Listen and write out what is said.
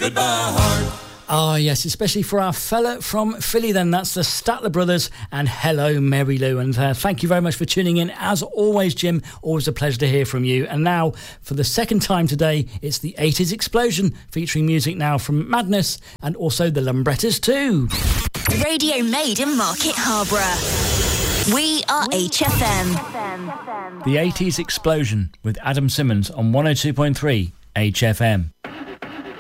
Goodbye Heart. Ah, yes, especially for our fella from Philly then. That's the Statler Brothers and Hello Mary Lou. And thank you very much for tuning in. As always, Jim, always a pleasure to hear from you. And now, for the second time today, it's the 80s Explosion, featuring music now from Madness and also the Lumbrettas too. Radio made in Market Harborough. We are HFM. The 80s Explosion with Adam Simmons on 102.3 HFM.